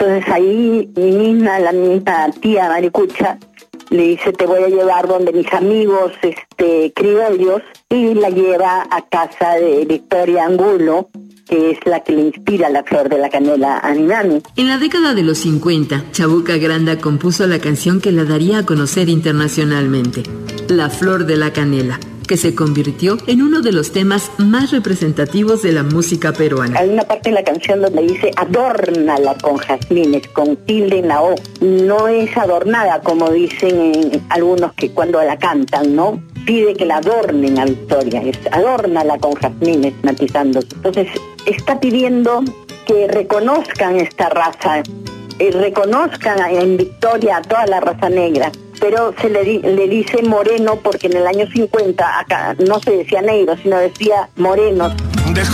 Entonces ahí la misma tía Maricucha le dice, te voy a llevar donde mis amigos criollos, y la lleva a casa de Victoria Angulo, que es la que le inspira la flor de la canela a Ninani. En la década de los 50, Chabuca Granda compuso la canción que la daría a conocer internacionalmente, La Flor de la Canela, que se convirtió en uno de los temas más representativos de la música peruana. Hay una parte de la canción donde dice, adórnala con jazmines, con tilde en la O. No es adornada, como dicen algunos que cuando la cantan, ¿no? Pide que la adornen a Victoria, es adórnala con jazmines, matizándose. Entonces, está pidiendo que reconozcan esta raza, reconozcan en Victoria a toda la raza negra, pero se le dice moreno porque en el año 50 acá no se decía negro, sino decía morenos.